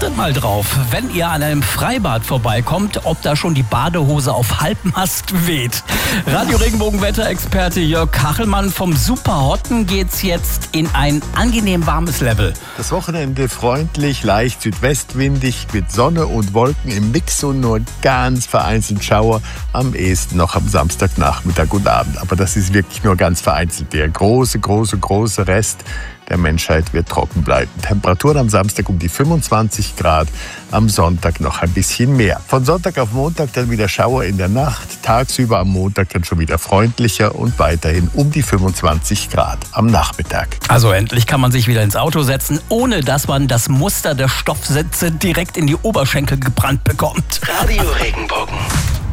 Achtet mal drauf, wenn ihr an einem Freibad vorbeikommt, ob da schon die Badehose auf Halbmast weht. Radio-Regenbogen-Wetterexperte Jörg Kachelmann vom Superhotten geht's jetzt in ein angenehm warmes Level. Das Wochenende freundlich, leicht südwestwindig mit Sonne und Wolken im Mix und nur ganz vereinzelt Schauer. Am ehesten noch am Samstagnachmittag und Abend. Aber das ist wirklich nur ganz vereinzelt. Der große Rest der Menschheit wird trocken bleiben. Temperaturen am Samstag um die 25 Grad, am Sonntag noch ein bisschen mehr. Von Sonntag auf Montag dann wieder Schauer in der Nacht, tagsüber am Montag dann schon wieder freundlicher und weiterhin um die 25 Grad am Nachmittag. Also endlich kann man sich wieder ins Auto setzen, ohne dass man das Muster der Stoffsitze direkt in die Oberschenkel gebrannt bekommt. Radio Regenbogen.